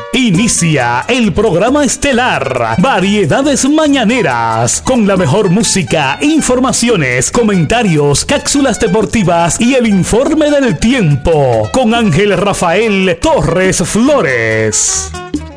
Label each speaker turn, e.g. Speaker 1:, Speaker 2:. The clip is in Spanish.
Speaker 1: Inicia el programa estelar Variedades Mañaneras, con la mejor música, informaciones, comentarios, cápsulas deportivas y el informe del tiempo, con Ángel Rafael Torres Flores.